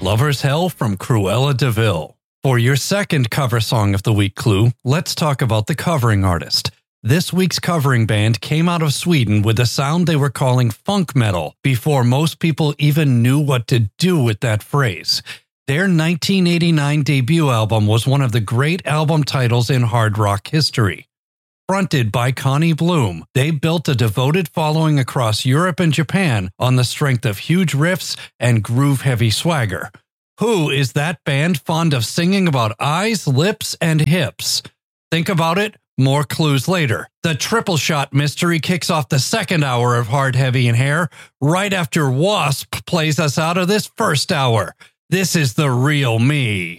Lover's Hell from Cruella de Vil. For your second cover song of the week clue, let's talk about the covering artist. This week's covering band came out of Sweden with a sound they were calling funk metal before most people even knew what to do with that phrase. Their 1989 debut album was one of the great album titles in hard rock history. Fronted by Connie Bloom, they built a devoted following across Europe and Japan on the strength of huge riffs and groove-heavy swagger. Who is that band fond of singing about eyes, lips, and hips? Think about it. More clues later. The Triple Shot mystery kicks off the second hour of Hard, Heavy, and Hair right after Wasp plays us out of this first hour. This is The Real Me.